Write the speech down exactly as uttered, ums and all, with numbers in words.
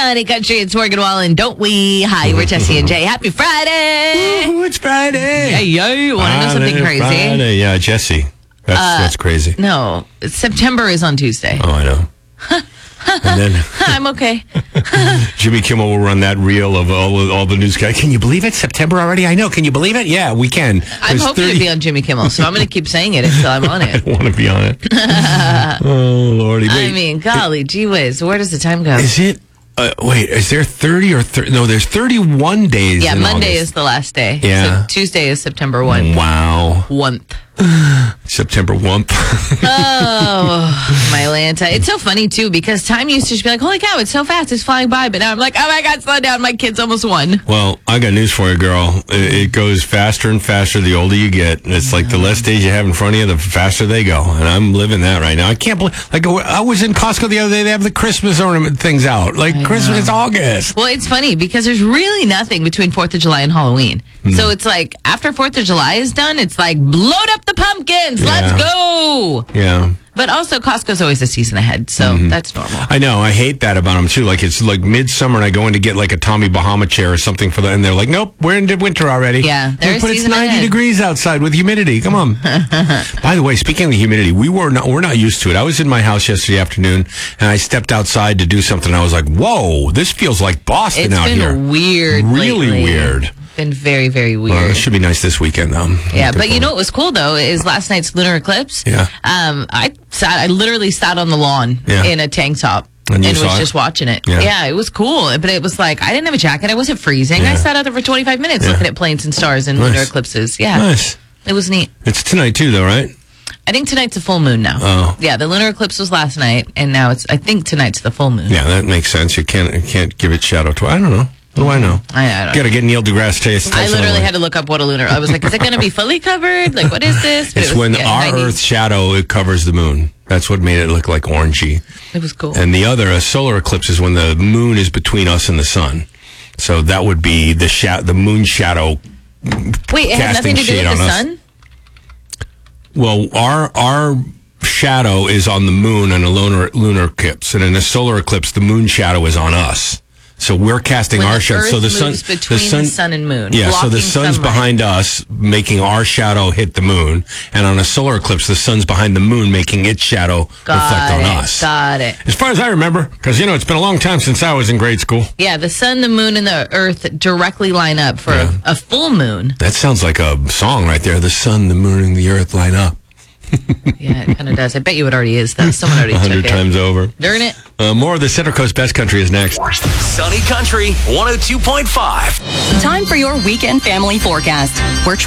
Sunny Country, it's Morgan Wallen, don't we? Hi, we're Jesse and Jay. Happy Friday! Ooh, it's Friday. Hey, yo, you want to know something crazy? Friday. Yeah, Jesse. That's, uh, that's crazy. No, September is on Tuesday. Oh, I know. And then I'm okay. Jimmy Kimmel will run that reel of all, all the news guys. Can you believe it? September already? I know. Can you believe it? Yeah, we can. I'm There's hoping thirty to be on Jimmy Kimmel, so I'm going to keep saying it until I'm on I it. don't want to be on it. Oh, Lordy. Wait, I mean, golly, gee whiz, where does the time go? is it? Uh, wait, is there thirty or thirty? No, there's thirty-one days. Yeah, in Monday August. is the last day. Yeah. So Tuesday is September first. Wow. One. September first. Oh, my Lanta. It's so funny, too, because time used to just be like, holy cow, it's so fast, it's flying by. But now I'm like, oh, my God, slow down. My kid's almost one. Well, I got news for you, girl. It, it goes faster and faster the older you get. It's like the less days you have in front of you, the faster they go. And I'm living that right now. I can't believe, like, I was in Costco the other day. They have the Christmas ornament things out. Like, I Christmas, know. it's August. Well, it's funny because there's really nothing between fourth of July and Halloween. Mm. So it's like after fourth of July is done, it's like load up the pumpkins. Yeah. Let's go. Yeah. But also Costco's always a season ahead. So Mm-hmm. that's normal. I know. I hate that about them, too. Like, it's like midsummer and I go in to get like a Tommy Bahama chair or something for the, and they're like, nope, we're into winter already. Yeah, they're Like, a but it's season ninety ahead. degrees outside with humidity. Come on. By the way, speaking of the humidity, we were not, we're not used to it. I was in my house yesterday afternoon and I stepped outside to do something. I was like, whoa, this feels like Boston It's out been here. weird. Really lately. weird. Been very, very weird. Well, it should be nice this weekend, though. Yeah, but you know what was cool though is last night's lunar eclipse. Yeah. Um, I sat, I literally sat on the lawn Yeah. in a tank top And you was saw it? just watching it. Yeah. Yeah. It was cool, but it was like I didn't have a jacket. I wasn't freezing. Yeah. I sat out there for twenty-five minutes Yeah. looking at planes and stars and Nice. lunar eclipses. Yeah, Nice. it was neat. It's tonight, too, though, right? I think tonight's a full moon now. Oh. Yeah, the lunar eclipse was last night, and now it's. I think tonight's the full moon. Yeah, that makes sense. You can't you can't give it shadow to. I don't know. What do I know? I, I don't. Got to get Neil deGrasse Tyson. I literally on. had to look up what a lunar. I was like, is it going to be fully covered? Like, what is this? But It's it was, when yeah, our ninety Earth's shadow it covers the moon. That's what made it look like orangey. It was cool. And the other, a solar eclipse, is when the moon is between us and the sun. So that would be the sha- the moon shadow. Wait, it had casting nothing to do shade with the on us. sun? Well, our our shadow is on the moon in a lunar lunar eclipse, and in a solar eclipse, the moon shadow is on us. So we're casting When our the shadow. Earth So the sun, moves between the sun, the sun and moon, Yeah. So the blocking sun's sunlight. behind us, making our shadow hit the moon, and on a solar eclipse, the sun's behind the moon, making its shadow Got reflect on it. us. Got it. As far as I remember, because you know it's been a long time since I was in grade school. Yeah, the sun, the moon, and the earth directly line up for Yeah. a, a full moon. That sounds like a song right there. The sun, the moon, and the earth line up. Yeah, it kind of does. I bet you it already is, though. Someone already A hundred took it. times over. Darn it. Uh, more of the Central Coast Best Country is next. Sunny Country one oh two point five. Time for your weekend family forecast. We're